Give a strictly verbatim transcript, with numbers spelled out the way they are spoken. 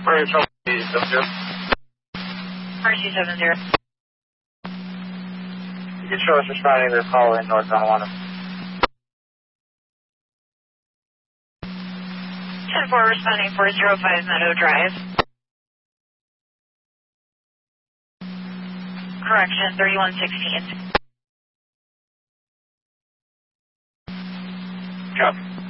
Where are you from? seven zero. R C seven zero. You can show us responding to the call in North Tonawanda. ten four responding four zero five Meadow Drive. Correction, thirty-one sixteen. Copy.